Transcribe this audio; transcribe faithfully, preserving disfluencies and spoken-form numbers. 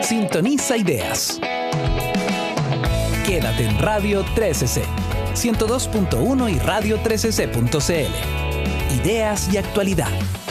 Sintoniza ideas. Quédate en Radio trece C, ciento dos punto uno y radio trece c punto c l. Ideas y actualidad.